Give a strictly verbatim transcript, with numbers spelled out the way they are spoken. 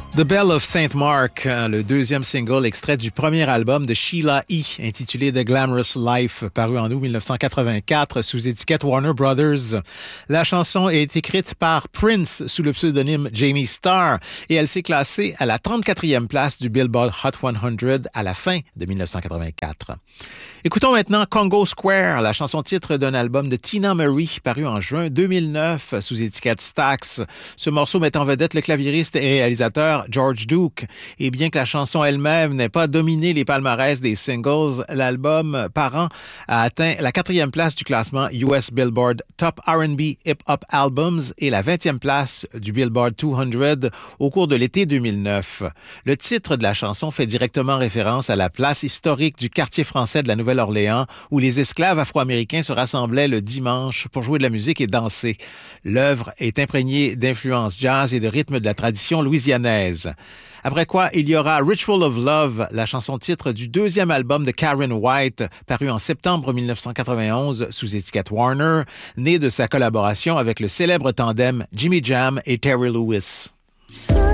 The Belle of Saint Mark, le deuxième single extrait du premier album de Sheila E., intitulé The Glamorous Life, paru en août dix-neuf cent quatre-vingt-quatre sous étiquette Warner Brothers. La chanson est écrite par Prince sous le pseudonyme Jamie Starr et elle s'est classée à la trente-quatrième place du Billboard Hot cent à la fin de dix-neuf cent quatre-vingt-quatre. Écoutons maintenant Congo Square, la chanson-titre d'un album de Tina Marie paru en juin deux mille neuf sous étiquette Stax. Ce morceau met en vedette le claviériste et réalisateur George Duke. Et bien que la chanson elle-même n'ait pas dominé les palmarès des singles, l'album parent a atteint la quatrième place du classement U S Billboard Top R and B Hip Hop Albums et la vingtième place du Billboard deux cents au cours de l'été deux mille neuf. Le titre de la chanson fait directement référence à la place historique du quartier français de la Nouvelle-Orléans où les esclaves afro-américains se rassemblaient le dimanche pour jouer de la musique et danser. L'œuvre est imprégnée d'influences jazz et de rythmes de la tradition louisianaise. Après quoi, il y aura Ritual of Love, la chanson-titre du deuxième album de Karen White, paru en septembre dix-neuf cent quatre-vingt-onze sous étiquette Warner, né de sa collaboration avec le célèbre tandem Jimmy Jam et Terry Lewis.